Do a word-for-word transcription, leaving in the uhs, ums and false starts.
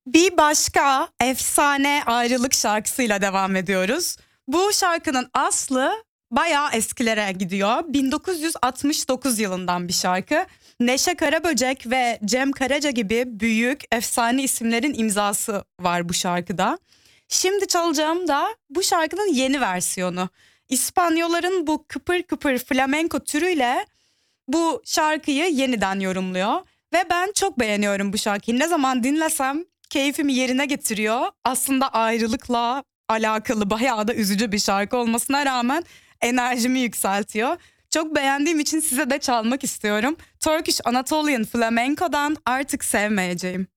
Bir başka efsane ayrılık şarkısıyla devam ediyoruz. Bu şarkının aslı bayağı eskilere gidiyor. bin dokuz yüz altmış dokuz yılından bir şarkı. Neşe Karaböcek ve Cem Karaca gibi büyük efsane isimlerin imzası var bu şarkıda. Şimdi çalacağım da bu şarkının yeni versiyonu. İspanyolların bu kıpır kıpır flamenko türüyle bu şarkıyı yeniden yorumluyor. Ve ben çok beğeniyorum bu şarkıyı. Ne zaman dinlesem keyfimi yerine getiriyor. Aslında ayrılıkla alakalı bayağı da üzücü bir şarkı olmasına rağmen enerjimi yükseltiyor. Çok beğendiğim için size de çalmak istiyorum. Turkish Anatolian Flamenco'dan Artık Sevmeyeceğim.